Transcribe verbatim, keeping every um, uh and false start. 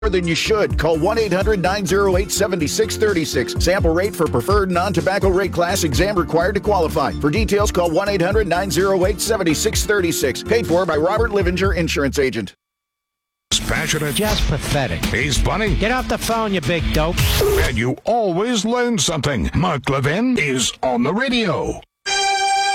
than you should. Call one eight hundred nine oh eight seven six three six. Sample rate for preferred non-tobacco rate class. Exam required to qualify. For details, call one eight hundred nine oh eight seven six three six. Paid for by Robert Livinger, insurance agent. Passionate. Just pathetic. He's funny. Get off the phone, you big dope. And you always learn something. Mark Levin is on the radio.